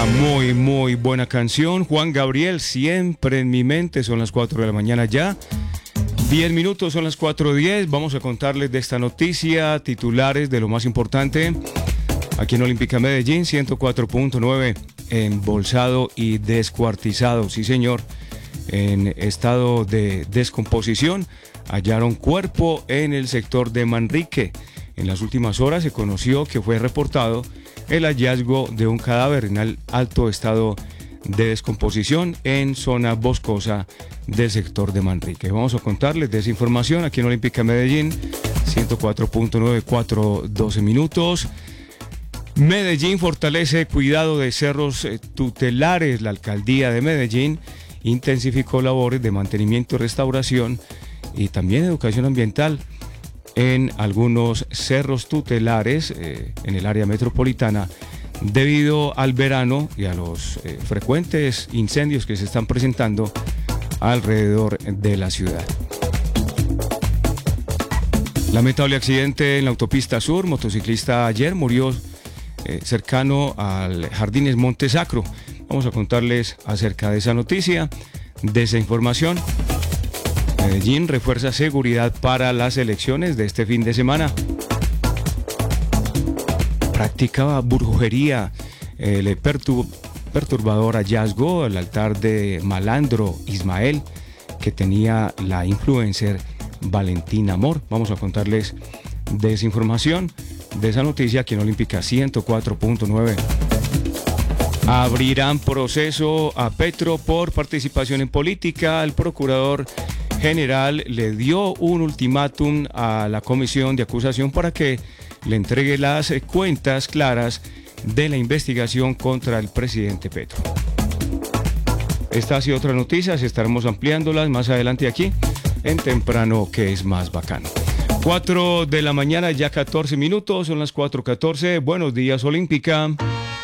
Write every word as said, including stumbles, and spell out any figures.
Muy, muy buena canción. Juan Gabriel, siempre en mi mente. Son las cuatro de la mañana ya. diez minutos, son las cuatro diez. Vamos a contarles de esta noticia, titulares de lo más importante. Aquí en Olímpica Medellín, ciento cuatro punto nueve, embolsado y descuartizado. Sí, señor. En estado de descomposición, hallaron cuerpo en el sector de Manrique. En las últimas horas se conoció que fue reportado el hallazgo de un cadáver en alto estado de descomposición en zona boscosa del sector de Manrique. Vamos a contarles de esa información aquí en Olímpica Medellín, ciento cuatro punto nueve, cuatro doce minutos. Medellín fortalece cuidado de cerros tutelares. La alcaldía de Medellín intensificó labores de mantenimiento y restauración y también educación ambiental en algunos cerros tutelares eh, en el área metropolitana debido al verano y a los eh, frecuentes incendios que se están presentando alrededor de la ciudad. Lamentable accidente en la autopista sur. Motociclista ayer murió eh, cercano al Jardines Monte Sacro. Vamos a contarles acerca de esa noticia, de esa información. Medellín refuerza seguridad para las elecciones de este fin de semana. Practicaba brujería. El pertur- perturbador hallazgo al altar de Malandro Ismael, que tenía la influencer Valentina Amor. Vamos a contarles de esa información, de esa noticia aquí en Olímpica ciento cuatro punto nueve. Abrirán proceso a Petro por participación en política. El procurador general le dio un ultimátum a la comisión de acusación para que le entregue las cuentas claras de la investigación contra el presidente Petro. Estas y otras noticias estaremos ampliándolas más adelante aquí en Temprano, que es más bacano. cuatro de la mañana, ya catorce minutos, son las cuatro catorce. Buenos días, Olímpica.